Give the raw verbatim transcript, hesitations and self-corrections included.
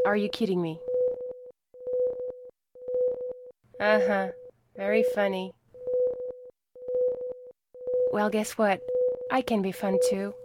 Are you kidding me? Uh-huh. Very funny. Well, guess what? I can be fun too.